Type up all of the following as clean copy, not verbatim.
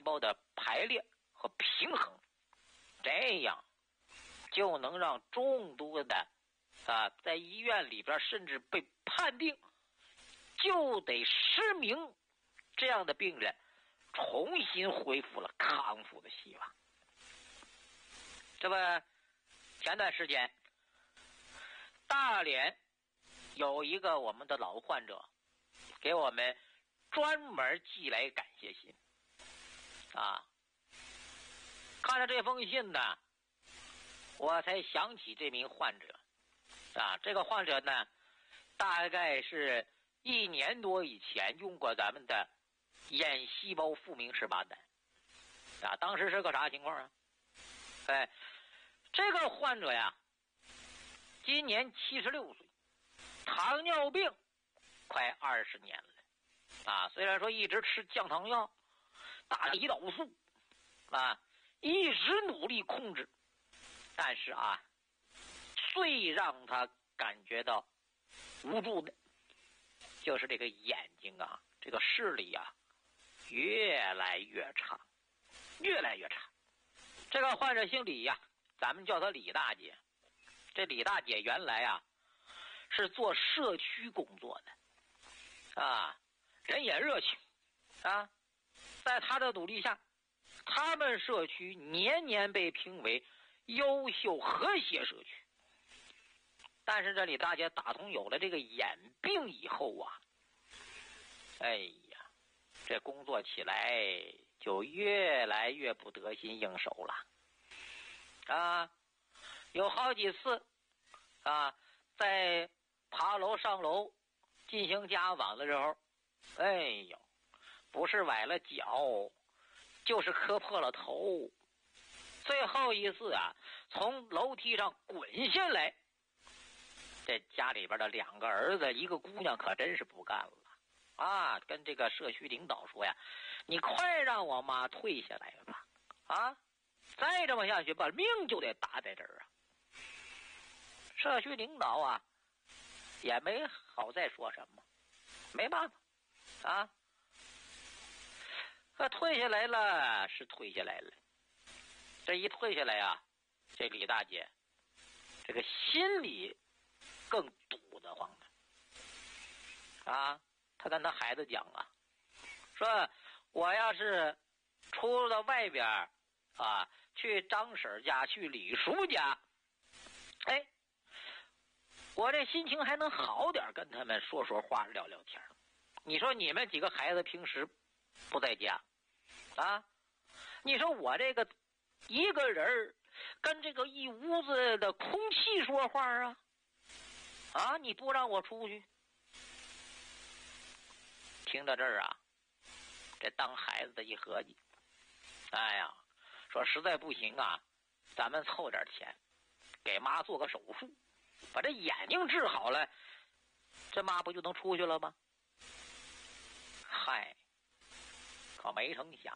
细胞的排列和平衡，这样就能让众多的在医院里边甚至被判定就得失明这样的病人重新恢复了康复的希望。这不，前段时间大连有一个我们的老患者给我们专门寄来感谢信看着这封信呢，我才想起这名患者这个患者呢，大概是1年多以前用过咱们的眼细胞复明18单当时是个啥情况啊？这个患者呀，今年76岁，糖尿病快20年了虽然说一直吃降糖药、打胰岛素一直努力控制，但是最让他感觉到无助的就是这个眼睛这个视力越来越差，越来越差。这个患者姓李咱们叫他李大姐。这李大姐原来是做社区工作的人也热情在她的努力下，他们社区年年被评为优秀和谐社区。但是这李大姐打从有了这个眼病以后这工作起来就越来越不得心应手了有好几次在爬楼上楼进行家访的时候，不是崴了脚就是磕破了头。最后一次从楼梯上滚下来，这家里边的2个儿子1个姑娘可真是不干了跟这个社区领导说你快让我妈退下来吧再这么下去把命就得搭在这儿社区领导也没好再说什么，没办法可退下来了是退下来了，这一退下来这李大姐这个心里更堵得慌的他跟他孩子讲说我要是出了外边去张婶家去李叔家我这心情还能好点，跟他们说说话聊聊天。你说你们几个孩子平时不在家你说我这个一个人跟这个一屋子的空气说话你不让我出去。听到这儿这当孩子的一合计，说实在不行咱们凑点钱给妈做个手术，把这眼睛治好了，这妈不就能出去了吗？可没成想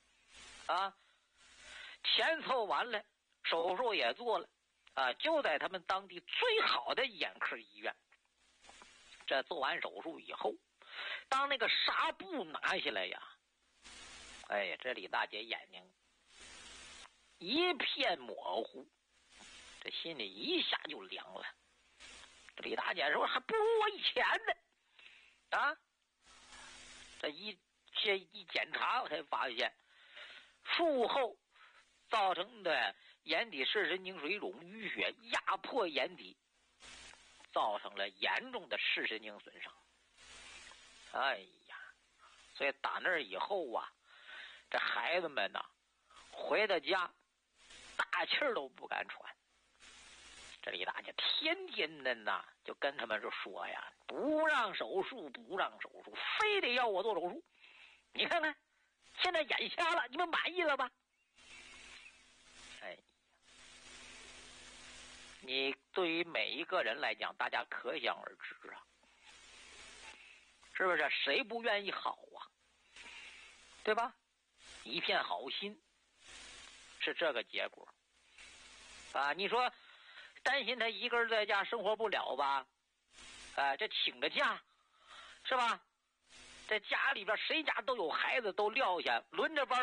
钱凑完了，手术也做了就在他们当地最好的眼科医院。这做完手术以后，当那个纱布拿下来这李大姐眼睛一片模糊，这心里一下就凉了。这李大姐说还不如我以前呢这一检查我才发现，术后造成的眼底视神经水肿淤血压迫眼底，造成了严重的视神经损伤。所以打那儿以后这孩子们回到家大气儿都不敢喘。这李大姐天天的就跟他们说不让手术，不让手术，非得要我做手术。你看看现在眼瞎了，你们满意了吧？你对于每一个人来讲，大家可想而知是不是？谁不愿意好对吧？一片好心是这个结果你说担心他一个人在家生活不了吧这请个假是吧？在家里边谁家都有孩子，都撂下轮着班